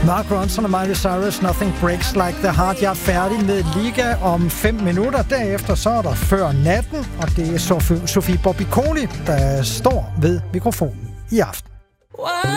Mark Ronson og Miley Cyrus, Nothing Breaks Like the Heart. Jeg er færdig med Liga om 5 minutter. Derefter så er der Før Natten, og det er Sofie Bobiconi, der står ved mikrofonen i aften.